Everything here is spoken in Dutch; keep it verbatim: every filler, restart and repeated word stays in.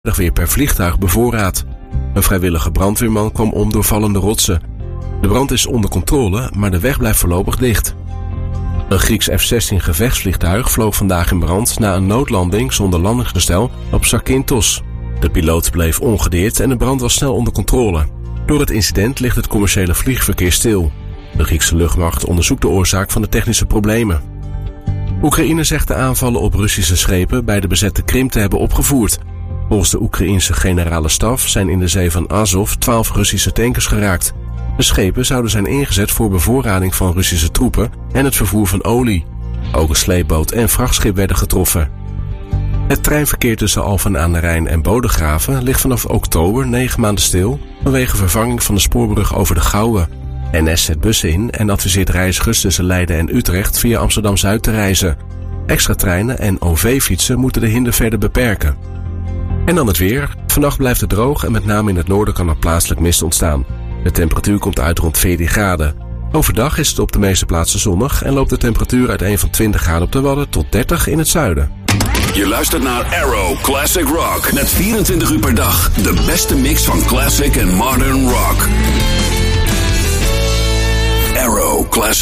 weer per vliegtuig bevoorraad. Een vrijwillige brandweerman kwam om door vallende rotsen. De brand is onder controle, maar de weg blijft voorlopig dicht. Een Grieks F zestien gevechtsvliegtuig vloog vandaag in brand na een noodlanding zonder landingsgestel op Zakynthos. De piloot bleef ongedeerd en de brand was snel onder controle. Door het incident ligt het commerciële vliegverkeer stil. De Griekse luchtmacht onderzoekt de oorzaak van de technische problemen. Oekraïne zegt de aanvallen op Russische schepen bij de bezette Krim te hebben opgevoerd. Volgens de Oekraïense generale staf zijn in de zee van Azov twaalf Russische tankers geraakt. De schepen zouden zijn ingezet voor bevoorrading van Russische troepen en het vervoer van olie. Ook een sleepboot en vrachtschip werden getroffen. Het treinverkeer tussen Alphen aan de Rijn en Bodegraven ligt vanaf oktober negen maanden stil vanwege vervanging van de spoorbrug over de Gouwe. N S zet bussen in en adviseert reizigers tussen Leiden en Utrecht via Amsterdam-Zuid te reizen. Extra treinen en O V-fietsen moeten de hinder verder beperken. En dan het weer. Vannacht blijft het droog en met name in het noorden kan er plaatselijk mist ontstaan. De temperatuur komt uit rond veertien graden. Overdag is het op de meeste plaatsen zonnig en loopt de temperatuur uiteen van twintig graden op de Wadden tot dertig in het zuiden. Je luistert naar Arrow Classic Rock met vierentwintig uur per dag de beste mix van classic en modern rock. Arrow Classic